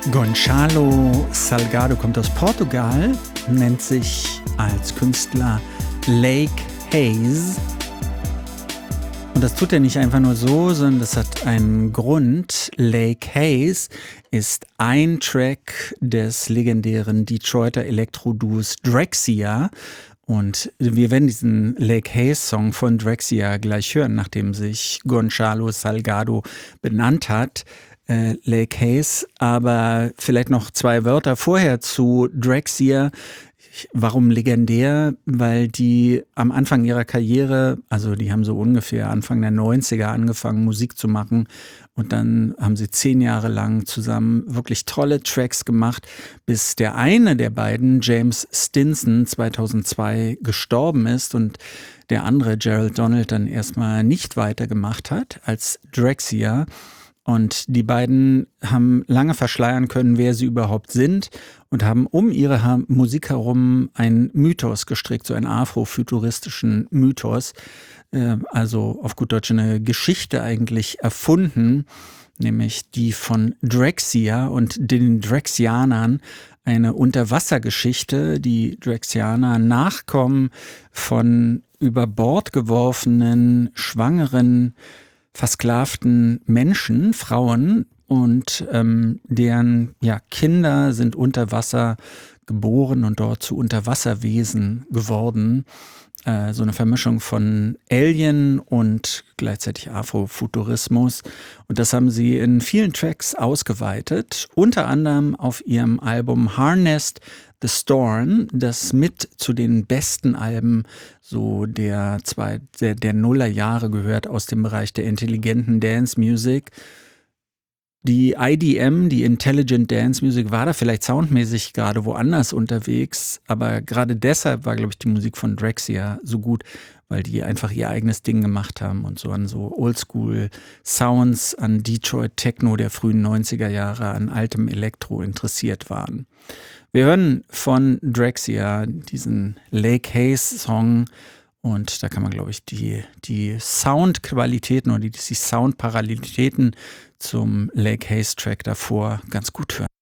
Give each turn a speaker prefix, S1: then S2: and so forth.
S1: Gonçalo Salgado kommt aus Portugal, nennt sich als Künstler Lake Haze. Und das tut er nicht einfach nur so, sondern das hat einen Grund. Lake Haze ist ein Track des legendären Detroiter Elektro-Duos Drexciya. Und wir werden diesen Lake Haze-Song von Drexciya gleich hören, nachdem sich Gonçalo Salgado benannt hat. Lake Haze, aber vielleicht noch 2 Wörter vorher zu Drexciya. Warum legendär? Weil die am Anfang ihrer Karriere, also die haben so ungefähr Anfang der 90er angefangen, Musik zu machen. Und dann haben sie 10 Jahre lang zusammen wirklich tolle Tracks gemacht, bis der eine der beiden, James Stinson, 2002 gestorben ist und der andere, Gerald Donald, dann erstmal nicht weitergemacht hat als Drexciya. Und die beiden haben lange verschleiern können, wer sie überhaupt sind und haben um ihre Musik herum einen Mythos gestrickt, so einen afrofuturistischen Mythos, also auf gut Deutsch eine Geschichte eigentlich erfunden, nämlich die von Drexciya und den Drexciyanern, eine Unterwassergeschichte. Die Drexciyaner, Nachkommen von über Bord geworfenen, schwangeren, versklavten Menschen, Frauen, und deren Kinder sind unter Wasser geboren und dort zu Unterwasserwesen geworden. So eine Vermischung von Alien und gleichzeitig Afrofuturismus. Und das haben sie in vielen Tracks ausgeweitet, unter anderem auf ihrem Album Harnessed the Storm, das mit zu den besten Alben so der Nullerjahre gehört aus dem Bereich der intelligenten Dance Music. Die IDM, die Intelligent Dance Music, war da vielleicht soundmäßig gerade woanders unterwegs, aber gerade deshalb war, glaube ich, die Musik von Drexciya so gut, weil die einfach ihr eigenes Ding gemacht haben und so an so Oldschool-Sounds, an Detroit Techno der frühen 90er Jahre, an altem Elektro interessiert waren. Wir hören von Drexciya diesen Lake Haze-Song. Und da kann man, glaube ich, die Soundqualitäten oder die Soundparallelitäten zum Lake Haze Track davor ganz gut hören.